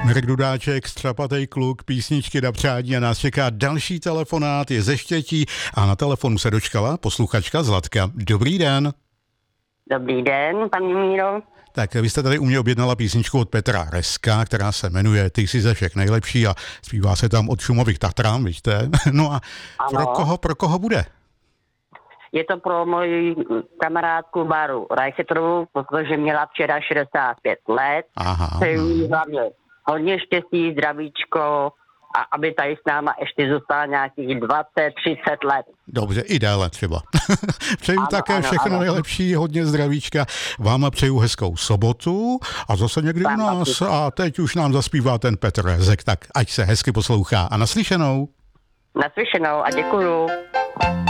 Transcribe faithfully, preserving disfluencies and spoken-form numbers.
Mirek Dudáček, střapatej kluk, písničky na přání a nás čeká další telefonát, je ze Štětí a na telefonu se dočkala posluchačka Zlatka. Dobrý den. Dobrý den, paní Míro. Tak vy jste tady u mě objednala písničku od Petra Reska, která se jmenuje Ty jsi ze všech nejlepší a zpívá se tam od Šumových Tatran, víte? No a pro koho, pro koho bude? Je to pro moji kamarádku Baru Reichetrovu, protože měla včera šedesát pět let. Aha. Přeju jí hlavně hodně štěstí, zdravíčko a aby tady s náma ještě zůstala nějakých dvacet třicet let. Dobře, i déle třeba. Přeju ano, také ano, všechno ano. nejlepší, hodně zdravíčka. Vám přeju hezkou sobotu a zase někdy u nás. A teď už nám zaspívá ten Petr Rezek, tak ať se hezky poslouchá. A naslyšenou. Naslyšenou a děkuju.